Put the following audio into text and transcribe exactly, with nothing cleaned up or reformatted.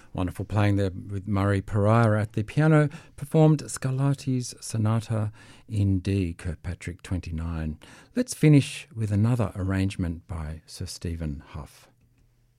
Wonderful playing there with Murray Pariah at the piano, performed Scarlatti's Sonata in D, Kirkpatrick twenty-nine. Let's finish with another arrangement by Sir Stephen Hough.